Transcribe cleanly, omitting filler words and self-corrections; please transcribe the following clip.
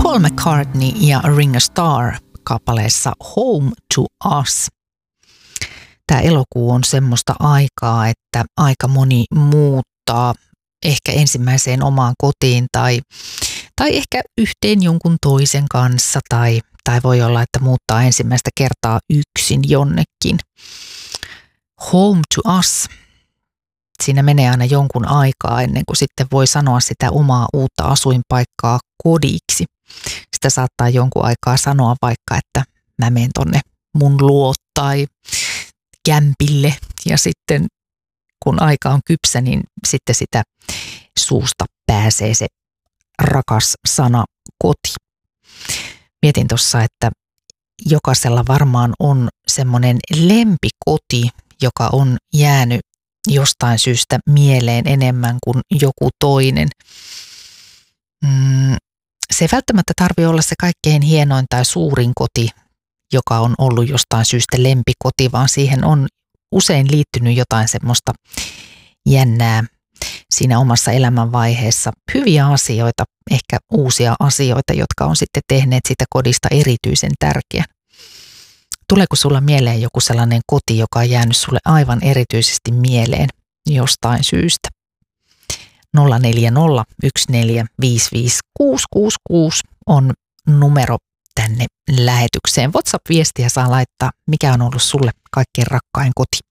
Paul McCartney ja Ringo Starr kappaleessa Home to Us. Tämä elokuu on semmoista aikaa, että aika moni muuttaa ehkä ensimmäiseen omaan kotiin tai ehkä yhteen jonkun toisen kanssa tai voi olla, että muuttaa ensimmäistä kertaa yksin jonnekin. Home to Us. Siinä menee aina jonkun aikaa ennen kuin sitten voi sanoa sitä omaa uutta asuinpaikkaa kodiksi. Sitä saattaa jonkun aikaa sanoa vaikka, että mä menen tonne mun luo tai kämpille ja sitten kun aika on kypsä, niin sitten sitä suusta pääsee se rakas sana koti. Mietin tuossa, että jokaisella varmaan on semmoinen lempikoti, joka on jäänyt jostain syystä mieleen enemmän kuin joku toinen. Se ei välttämättä tarvitse olla se kaikkein hienoin tai suurin koti, joka on ollut jostain syystä lempikoti, vaan siihen on usein liittynyt jotain semmoista jännää siinä omassa elämänvaiheessa. Hyviä asioita, ehkä uusia asioita, jotka on sitten tehneet sitä kodista erityisen tärkeän. Tuleeko sulla mieleen joku sellainen koti, joka on jäänyt sulle aivan erityisesti mieleen jostain syystä? 0401455666 on numero tänne lähetykseen. WhatsApp-viestiä saa laittaa, mikä on ollut sulle kaikkein rakkain koti.